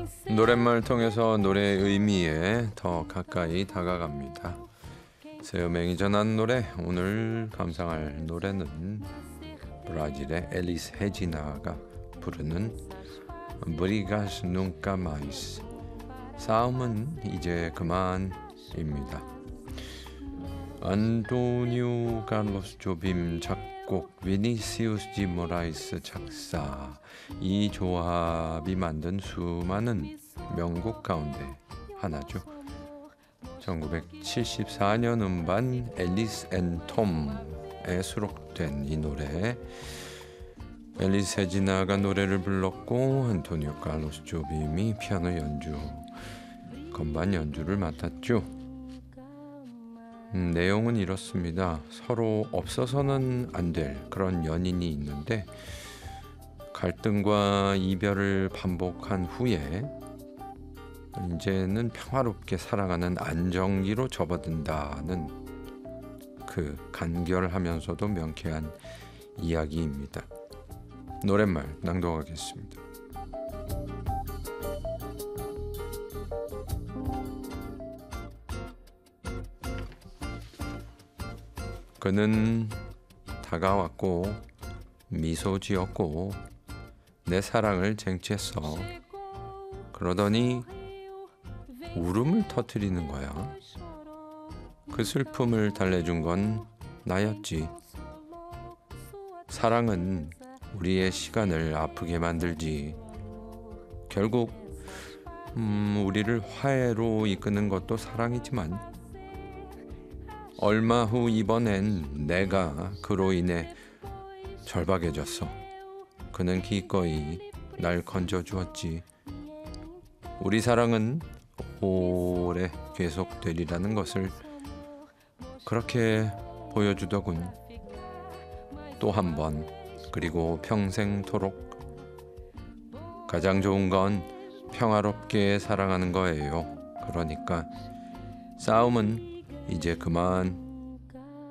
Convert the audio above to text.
노랫말 통해서 노래의 의미에 더 가까이 다가갑니다. 새음행이 전한 노래, 오늘 감상할 노래는 브라질의 엘리스 헤지나가 부르는 Brigas Nunca Mais, 싸움은 이제 그만입니다. 안토니오 카를로스 조빔 작곡, 비니시우스 디 모라이스 작사, 이 조합이 만든 수많은 명곡 가운데 하나죠. 1974년 음반 앨리스 앤 톰에 수록된 이 노래, 엘리스 헤지나가 노래를 불렀고 안토니오 카를로스 조빔이 피아노 연주, 건반 연주를 맡았죠. 내용은 이렇습니다. 서로 없어서는 안 될 그런 연인이 있는데 갈등과 이별을 반복한 후에 이제는 평화롭게 살아가는 안정기로 접어든다는 그 간결하면서도 명쾌한 이야기입니다. 노랫말 낭독하겠습니다. 그는 다가왔고 미소 지었고 내 사랑을 쟁취했어. 그러더니 울음을 터뜨리는 거야. 그 슬픔을 달래준 건 나였지. 사랑은 우리의 시간을 아프게 만들지. 결국 우리를 화해로 이끄는 것도 사랑이지만 얼마 후 이번엔 내가 그로 인해 절박해졌어. 그는 기꺼이 날 건져주었지. 우리 사랑은 오래 계속되리라는 것을 그렇게 보여주더군. 또 한 번, 그리고 평생토록. 가장 좋은 건 평화롭게 사랑하는 거예요. 그러니까 싸움은 이제 그만.